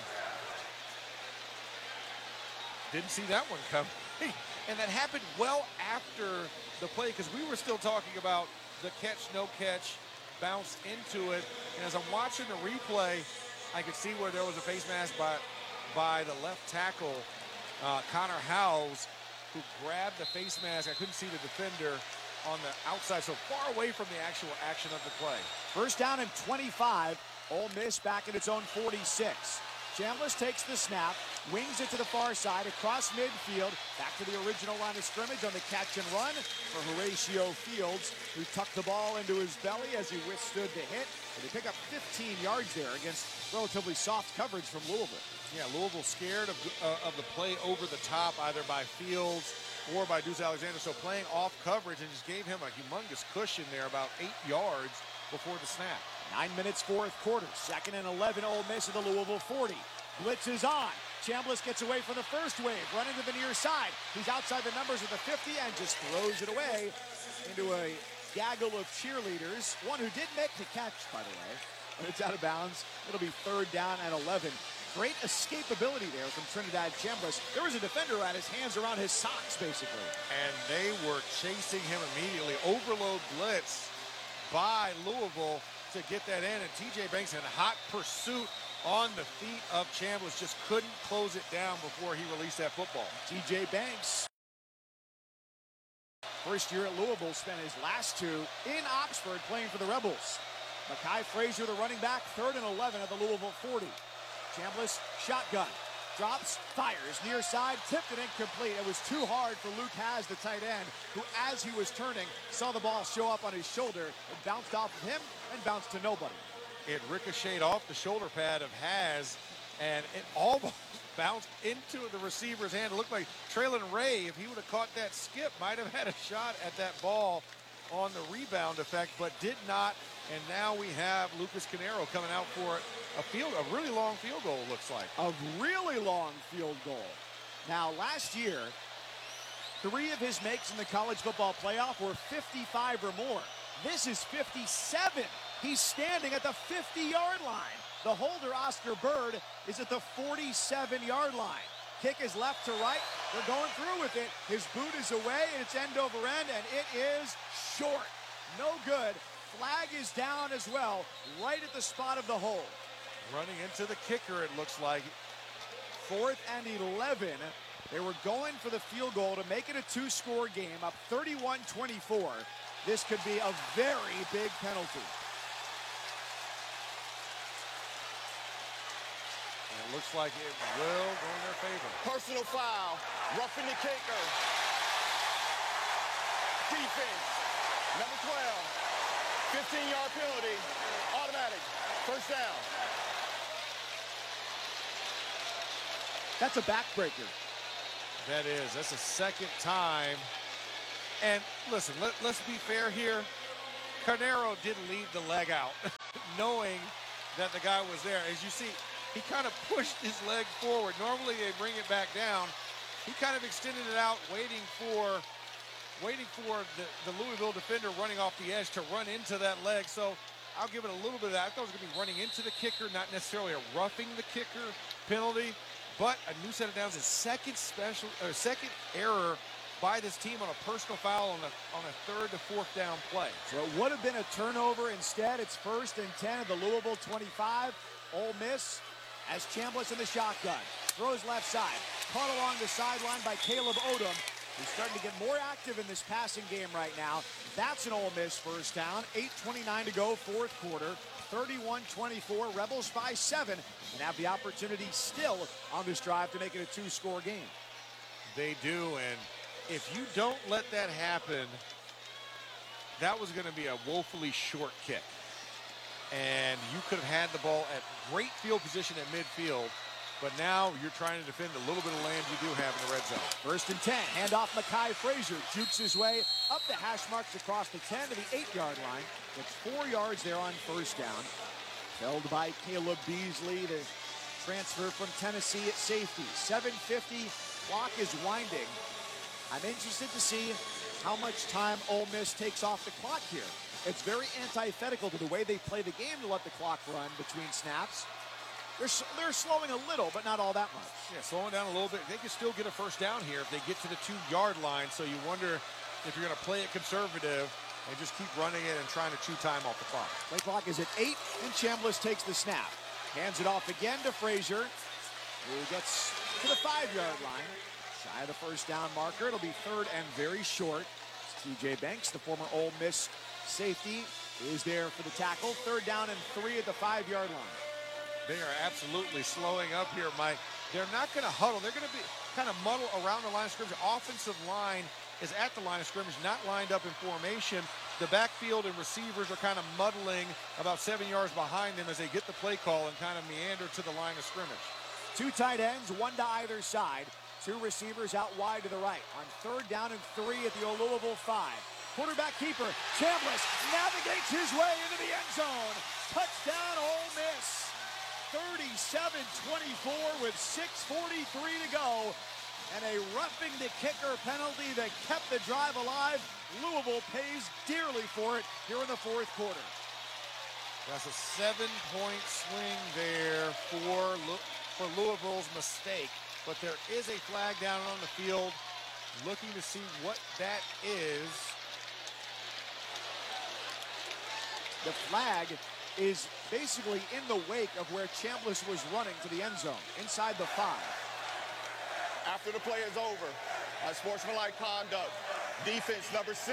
Didn't see that one coming. And that happened well after the play, because we were still talking about the catch, no catch, bounced into it. And as I'm watching the replay, I could see where there was a face mask by the left tackle, Connor Howes, who grabbed the face mask. I couldn't see the defender on the outside, so far away from the actual action of the play. First down and 25. Ole Miss back at its own 46. Chambliss takes the snap, wings it to the far side, across midfield, back to the original line of scrimmage on the catch and run for Horatio Fields, who tucked the ball into his belly as he withstood the hit. And they pick up 15 yards there against relatively soft coverage from Louisville. Yeah, Louisville scared of the play over the top, either by Fields or by Deuce Alexander. So playing off coverage, and just gave him a humongous cushion there, about 8 yards before the snap. 9 minutes, fourth quarter. 2nd and 11, Ole Miss at the Louisville 40. Blitz is on. Chambliss gets away from the first wave, running to the near side. He's outside the numbers of the 50 and just throws it away into a gaggle of cheerleaders. One who did make the catch, by the way. But it's out of bounds. It'll be 3rd down and 11. Great escapability there from Trinidad Chambliss. There was a defender who had his hands around his socks, basically. And they were chasing him immediately. Overload blitz by Louisville to get that in, and TJ Banks in hot pursuit on the feet of Chambliss, just couldn't close it down before he released that football. TJ Banks, first year at Louisville, spent his last 2 in Oxford playing for the Rebels. Makai Frazier, the running back, 3rd and 11 at the Louisville 40. Chambliss, shotgun, drops, fires, near side, tipped it incomplete. It was too hard for Luke Has, the tight end, who, as he was turning, saw the ball show up on his shoulder. It bounced off of him and bounced to nobody. It ricocheted off the shoulder pad of Has, and it almost bounced into the receiver's hand. It looked like Traylon Ray, if he would have caught that skip, might have had a shot at that ball on the rebound effect, but did not. And now we have Lucas Canero coming out for a really long field goal, looks like. A really long field goal. Now, last year, 3 of his makes in the college football playoff were 55 or more. This is 57. He's standing at the 50-yard line. The holder, Oscar Bird, is at the 47-yard line. Kick is left to right. They're going through with it. His boot is away, and it's end over end, and it is short. No good. Flag is down as well, right at the spot of the hole. Running into the kicker, it looks like. 4th and 11. They were going for the field goal to make it a 2-score game, up 31-24. This could be a very big penalty. And it looks like it will go in their favor. Personal foul. Roughing the kicker. Defense. Number 12. 15-yard penalty, automatic, first down. That's a backbreaker. That is. That's the second time. And listen, let's be fair here. Carnero did leave the leg out, knowing that the guy was there. As you see, he kind of pushed his leg forward. Normally they bring it back down. He kind of extended it out, waiting for the Louisville defender running off the edge to run into that leg. So I'll give it a little bit of that. I thought it was going to be running into the kicker, not necessarily a roughing the kicker penalty, but a new set of downs. His second error by this team on a personal foul on a third to fourth down play. So it would have been a turnover. Instead, it's 1st and 10 at the Louisville 25. Ole Miss as Chambliss in the shotgun. Throws left side. Caught along the sideline by Caleb Odom, who's starting to get more active in this passing game right now. That's an Ole Miss first down. 8:29 to go, fourth quarter. 31-24, Rebels by 7, and have the opportunity still on this drive to make it a 2-score game. They do, and if you don't let that happen, that was going to be a woefully short kick. And you could have had the ball at great field position at midfield, but now you're trying to defend a little bit of land you do have in the red zone. 1st and 10, handoff Mekhi Frazier, jukes his way up the hash marks across the 10 to the 8-yard line. It's 4 yards there on first down. Held by Caleb Beasley, the transfer from Tennessee at safety. 7:50, clock is winding. I'm interested to see how much time Ole Miss takes off the clock here. It's very antithetical to the way they play the game to let the clock run between snaps. They're slowing a little, but not all that much. Yeah, slowing down a little bit. They can still get a first down here if they get to the 2-yard line, so you wonder if you're going to play it conservative and just keep running it and trying to chew time off the clock. Play clock is at 8, and Chambliss takes the snap. Hands it off again to Frazier, who gets to the 5-yard line. Shy of the first down marker. It'll be 3rd and very short. TJ Banks, the former Ole Miss safety, is there for the tackle. 3rd down and 3 at the 5-yard line. They are absolutely slowing up here, Mike. They're not going to huddle. They're going to be kind of muddle around the line of scrimmage. Offensive line is at the line of scrimmage, not lined up in formation. The backfield and receivers are kind of muddling about 7 yards behind them as they get the play call and kind of meander to the line of scrimmage. 2 tight ends, 1 to either side. 2 receivers out wide to the right. On 3rd down and 3 at the Louisville 5. Quarterback keeper, Chambliss navigates his way into the end zone. Touchdown, Ole Miss. 37-24 with 6:43 to go. And a roughing the kicker penalty that kept the drive alive. Louisville pays dearly for it here in the fourth quarter. That's a 7-point swing there for Louisville's mistake. But there is a flag down on the field. Looking to see what that is. The flag is basically in the wake of where Chambliss was running to the end zone, inside the 5. After the play is over, unsportsmanlike conduct, defense number 6.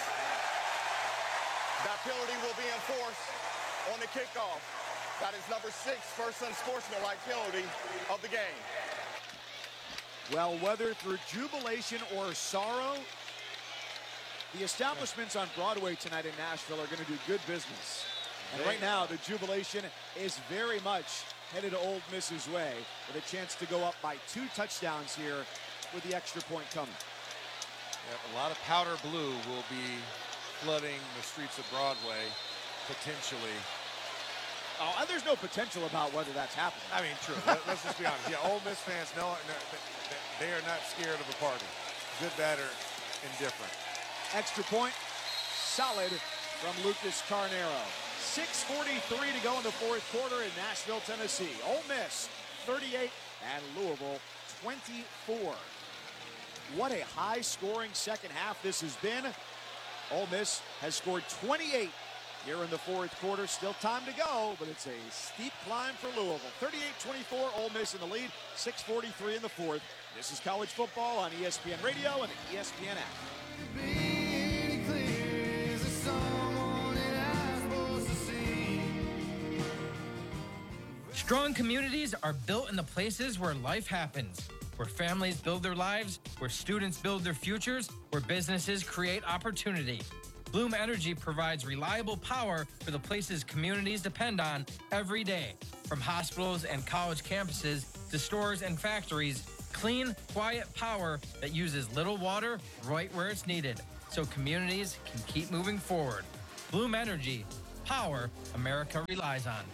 That penalty will be enforced on the kickoff. That is number 6, first unsportsmanlike penalty of the game. Well, whether through jubilation or sorrow, the establishments on Broadway tonight in Nashville are going to do good business. And right now, the jubilation is very much headed to Ole Miss's way with a chance to go up by 2 touchdowns here with the extra point coming. Yep, a lot of powder blue will be flooding the streets of Broadway, potentially. Oh, and there's no potential about whether that's happening. I mean, true. Let's just be honest. Yeah, Ole Miss fans know they are not scared of a party. Good, bad, or indifferent. Extra point, solid from Lucas Carnero. 6:43 to go in the fourth quarter in Nashville, Tennessee. Ole Miss 38 and Louisville 24. What a high-scoring second half this has been. Ole Miss has scored 28 here in the fourth quarter. Still time to go, but it's a steep climb for Louisville. 38-24, Ole Miss in the lead. 6:43 in the fourth. This is college football on ESPN Radio and the ESPN app. Strong communities are built in the places where life happens, where families build their lives, where students build their futures, where businesses create opportunity. Bloom Energy provides reliable power for the places communities depend on every day. From hospitals and college campuses to stores and factories, clean, quiet power that uses little water right where it's needed, so communities can keep moving forward. Bloom Energy, power America relies on.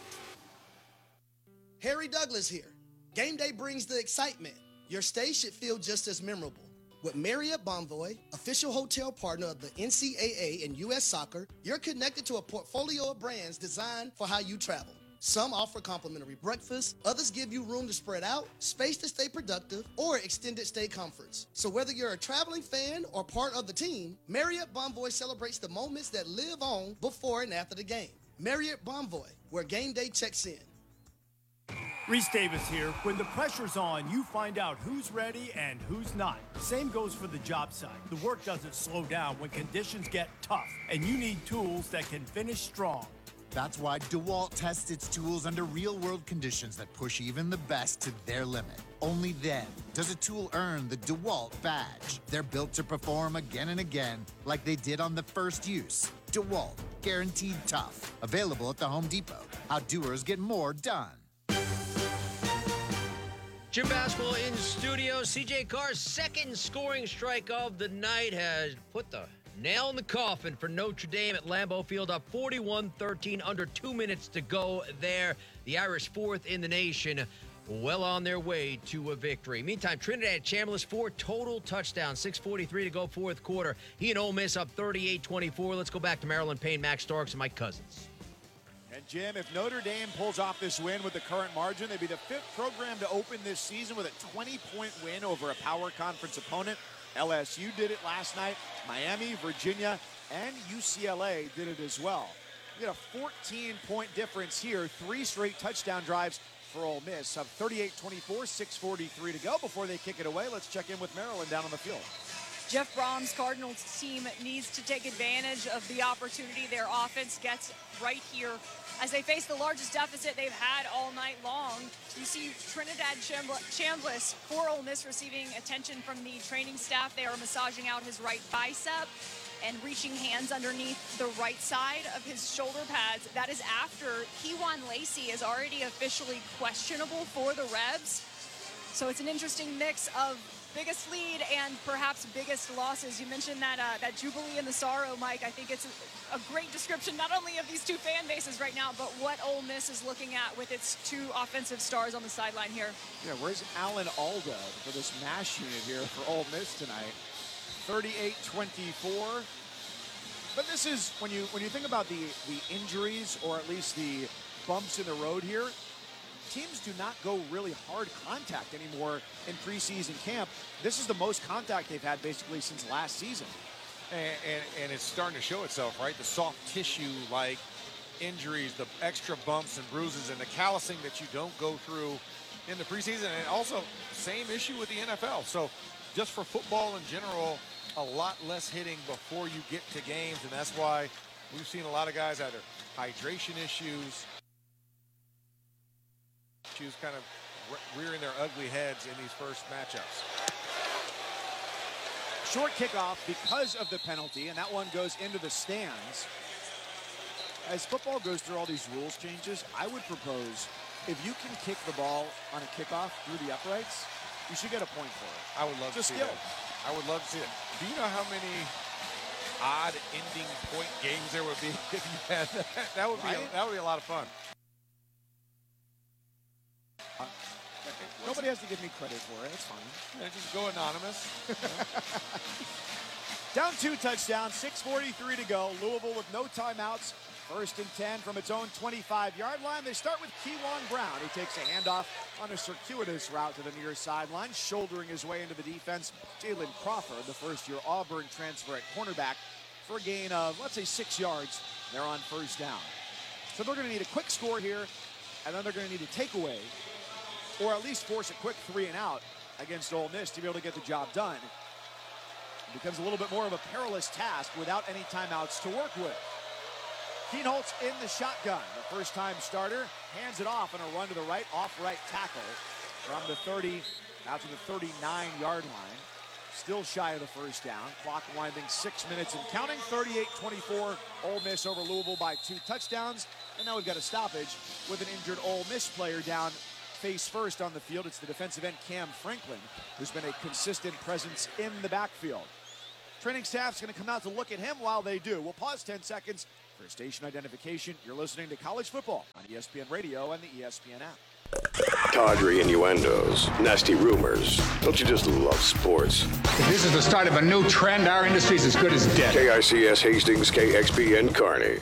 Harry Douglas here. Game day brings the excitement. Your stay should feel just as memorable. With Marriott Bonvoy, official hotel partner of the NCAA and U.S. Soccer, you're connected to a portfolio of brands designed for how you travel. Some offer complimentary breakfast, others give you room to spread out, space to stay productive, or extended stay comforts. So whether you're a traveling fan or part of the team, Marriott Bonvoy celebrates the moments that live on before and after the game. Marriott Bonvoy, where game day checks in. Reese Davis here. When the pressure's on, you find out who's ready and who's not. Same goes for the job site. The work doesn't slow down when conditions get tough, and you need tools that can finish strong. That's why DeWalt tests its tools under real-world conditions that push even the best to their limit. Only then does a tool earn the DeWalt badge. They're built to perform again and again like they did on the first use. DeWalt, guaranteed tough. Available at the Home Depot. How doers get more done. Gym basketball in studio. CJ Carr's second scoring strike of the night has put the nail in the coffin for Notre Dame at Lambeau Field, up 41-13, under 2 minutes to go there. The Irish fourth in the nation, well on their way to a victory. Meantime, Trinidad Chambliss, 4 total touchdowns, 6:43 to go fourth quarter. He and Ole Miss up 38-24. Let's go back to Maryland Payne, Max Starks, and Mike Cousins. And Jim, if Notre Dame pulls off this win with the current margin, they'd be the 5th program to open this season with a 20-point win over a power conference opponent. LSU did it last night. Miami, Virginia, and UCLA did it as well. You get a 14-point difference here. 3 straight touchdown drives for Ole Miss. Up 38-24, 6:43 to go before they kick it away. Let's check in with Maryland down on the field. Jeff Brom's Cardinals team needs to take advantage of the opportunity their offense gets right here as they face the largest deficit they've had all night long. You see Trinidad Chambliss for Ole Miss receiving attention from the training staff. They are massaging out his right bicep and reaching hands underneath the right side of his shoulder pads. That is after Kewan Lacey is already officially questionable for the Rebs. So it's an interesting mix of biggest lead and perhaps biggest losses. You mentioned that jubilee and the sorrow, Mike. I think it's a great description not only of these two fan bases right now, but what Ole Miss is looking at with its 2 offensive stars on the sideline here. Yeah, where's Alan Alda for this MASH unit here for Ole Miss tonight? 38-24. But this is, when you think about the injuries, or at least the bumps in the road here, teams do not go really hard contact anymore in preseason camp. This is the most contact they've had basically since last season. And it's starting to show itself, right? The soft tissue-like injuries, the extra bumps and bruises, and the callousing that you don't go through in the preseason. And also, same issue with the NFL. So just for football in general, a lot less hitting before you get to games. And that's why we've seen a lot of guys either hydration issues kind of rearing their ugly heads in these first matchups. Short kickoff because of the penalty, and that one goes into the stands. As football goes through all these rules changes, I would propose if you can kick the ball on a kickoff through the uprights, you should get a point for it. I would love to see that. I would love to see it. Do you know how many odd ending point games there would be if you had that? That would be a lot of fun. Nobody has to give me credit for it. It's fine. Yeah, just go anonymous. Down 2 touchdowns, 6:43 to go. Louisville with no timeouts. 1st and 10 from its own 25-yard line. They start with Kewan Brown, who takes a handoff on a circuitous route to the near sideline, shouldering his way into the defense. Jalen Crawford, the first-year Auburn transfer at cornerback, for a gain of, let's say, 6 yards. They're on 1st down. So they're going to need a quick score here, and then they're going to need a takeaway, or at least force a quick 3-and-out against Ole Miss to be able to get the job done. It becomes a little bit more of a perilous task without any timeouts to work with. Kienholz in the shotgun, the first-time starter, hands it off on a run to the right, off right tackle from the 30 out to the 39-yard line. Still shy of the first down. Clock winding 6 minutes and counting. 38-24. Ole Miss over Louisville by 2 touchdowns. And now we've got a stoppage with an injured Ole Miss player down face first on the field. It's the defensive end Cam Franklin, who's been a consistent presence in the backfield. Training staff's going to come out to look at him while they do. We'll pause 10 seconds for station identification. You're listening to College Football on ESPN Radio and the ESPN app. Tawdry innuendos, nasty rumors. Don't you just love sports? If this is the start of a new trend, our industry's as good as dead. KICS Hastings, KXPN Kearney.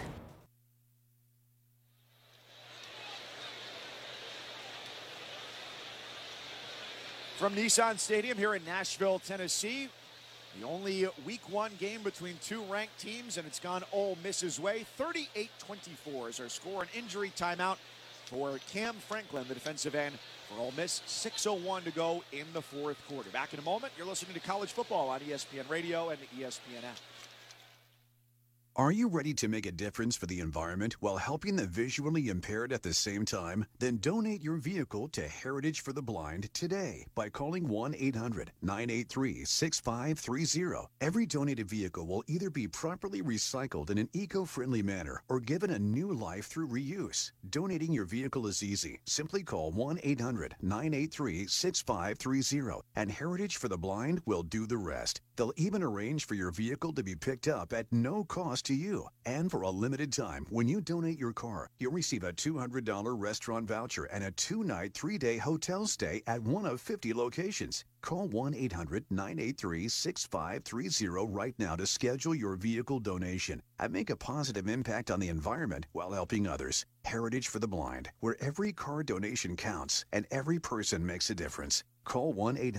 From Nissan Stadium here in Nashville, Tennessee, the only Week 1 game between 2 ranked teams, and it's gone Ole Miss's way. 38-24 is our score. An injury timeout for Cam Franklin, the defensive end for Ole Miss. 6:01 to go in the fourth quarter. Back in a moment. You're listening to College Football on ESPN Radio and the ESPN app. Are you ready to make a difference for the environment while helping the visually impaired at the same time? Then donate your vehicle to Heritage for the Blind today by calling 1-800-983-6530. Every donated vehicle will either be properly recycled in an eco-friendly manner or given a new life through reuse. Donating your vehicle is easy. Simply call 1-800-983-6530 and Heritage for the Blind will do the rest. They'll even arrange for your vehicle to be picked up at no cost to you. And for a limited time, when you donate your car, you'll receive a $200 restaurant voucher and a 2-night, 3-day hotel stay at one of 50 locations. Call 1-800-983-6530 right now to schedule your vehicle donation and make a positive impact on the environment while helping others. Heritage for the Blind, where every car donation counts and every person makes a difference. Call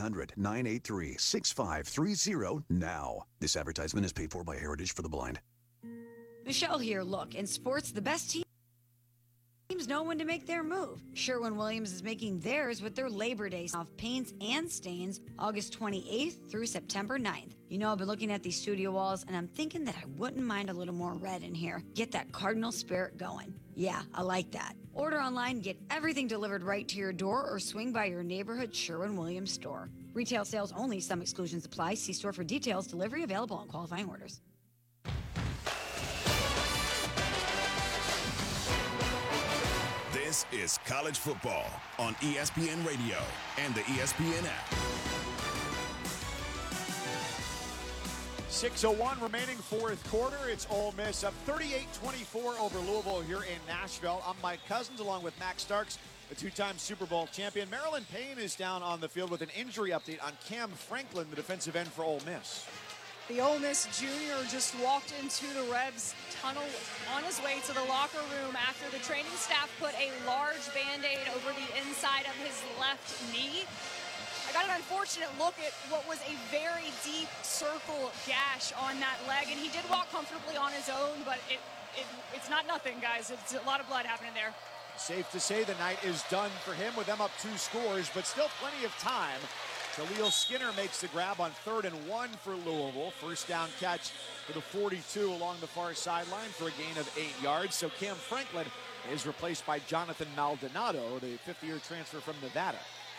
1-800-983-6530 now. This advertisement is paid for by Heritage for the Blind. Michelle here. Look, in sports, the best teams know when to make their move. Sherwin-Williams is making theirs with their Labor Day off paints and stains August 28th through September 9th. You know, I've been looking at these studio walls, and I'm thinking that I wouldn't mind a little more red in here. Get that Cardinal spirit going. Yeah, I like that. Order online, get everything delivered right to your door, or swing by your neighborhood Sherwin-Williams store. Retail sales only. Some exclusions apply. See store for details. Delivery available on qualifying orders. This is College Football on ESPN Radio and the ESPN app. 6:01 remaining fourth quarter. It's Ole Miss up 38-24 over Louisville here in Nashville. I'm Mike Cousins along with Max Starks, the 2-time Super Bowl champion. Maryland Payne is down on the field with an injury update on Cam Franklin, the defensive end for Ole Miss. The Ole Miss junior just walked into the Rebs tunnel on his way to the locker room after the training staff put a large Band-Aid over the inside of his left knee. I got an unfortunate look at what was a very deep circle gash on that leg, and he did walk comfortably on his own, but it's not nothing, guys. It's a lot of blood happening there. Safe to say the night is done for him with them up 2 scores, but still plenty of time. Khalil Skinner makes the grab on 3rd and 1 for Louisville. First down catch for the 42 along the far sideline for a gain of 8 yards. So Cam Franklin is replaced by Jonathan Maldonado, the 5th-year transfer from Nevada.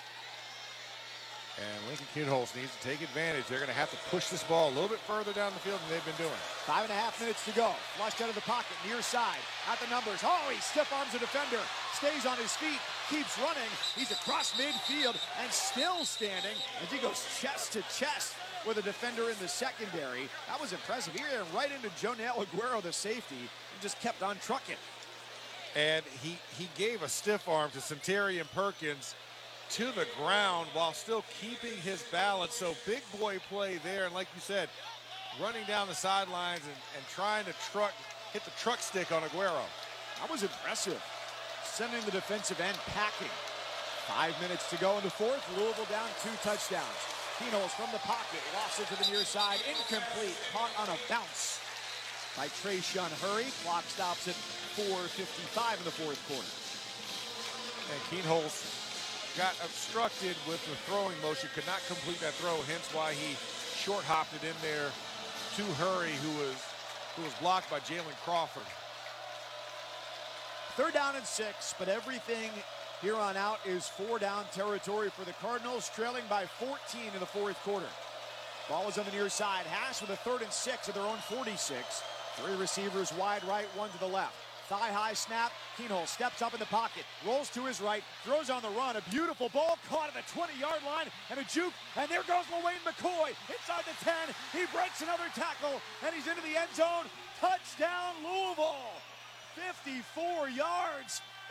And Lincoln Kienholz needs to take advantage. They're going to have to push this ball a little bit further down the field than they've been doing. 5.5 minutes to go. Flushed out of the pocket, near side. At the numbers. Oh, he stiff arms a defender. Stays on his feet. Keeps running. He's across midfield and still standing as he goes chest to chest with a defender in the secondary. That was impressive. He ran right into Jonel Aguero, the safety, and just kept on trucking. And he gave a stiff arm to Centurion Perkins to the ground while still keeping his balance. So big boy play there. And like you said, running down the sidelines and trying to hit the truck stick on Aguero. That was impressive. Sending the defensive end packing. 5 minutes to go in the fourth. Louisville down 2 touchdowns. Kienholz from the pocket. Lost it to the near side. Incomplete. Caught on a bounce by Trayshawn Hurry. Clock stops at 4:55 in the fourth quarter. And Kienholz got obstructed with the throwing motion, could not complete that throw, hence why he short hopped it in there to Hurry, who was blocked by Jalen Crawford. 3rd down and 6, but everything here on out is 4-down territory for the Cardinals, trailing by 14 in the fourth quarter. Ball is on the near side. Haas with a 3rd and 6 at their own 46. 3 receivers wide right, 1 to the left. Thigh-high snap. Keenholz steps up in the pocket, rolls to his right, throws on the run. A beautiful ball caught at the 20-yard line, and a juke, and there goes LaWayne McCoy inside the 10. He breaks another tackle, and he's into the end zone. Touchdown, Louisville! 54 yards.